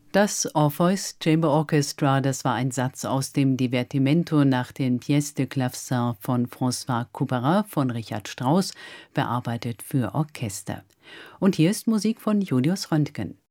Das Orpheus Chamber Orchestra, das war ein Satz aus dem Divertimento nach den Pièces de Clavecin von François Couperin von Richard Strauss, bearbeitet für Orchester. Und hier ist Musik von Julius Röntgen.